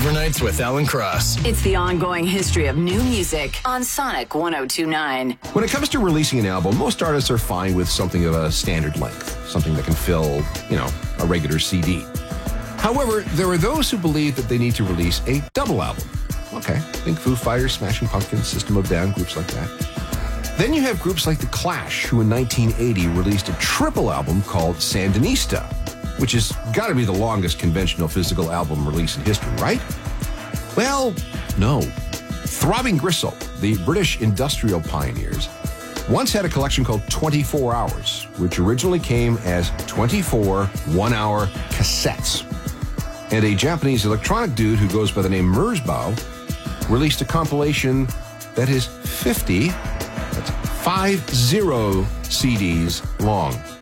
Overnights with Alan Cross. It's the ongoing history of new music on Sonic 102.9. When it comes to releasing an album, most artists are fine with something of a standard length, something that can fill, a regular CD. However, there are those who believe that they need to release a double album. Okay, think Foo Fighters, Smashing Pumpkins, System of a Down, groups like that. Then you have groups like The Clash, who in 1980 released a triple album called Sandinista, which has got to be the longest conventional physical album release in history, right? Well, no. Throbbing Gristle, the British industrial pioneers, once had a collection called 24 Hours, which originally came as 24 one-hour cassettes. And a Japanese electronic dude who goes by the name Merzbow released a compilation that is 50 CDs long.